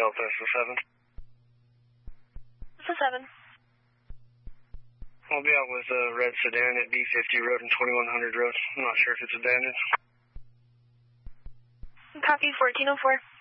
Delta, SO7. SO7. I'll be out with a red sedan at B50 Road and 2100 Road. I'm not sure if it's abandoned. Copy 1404.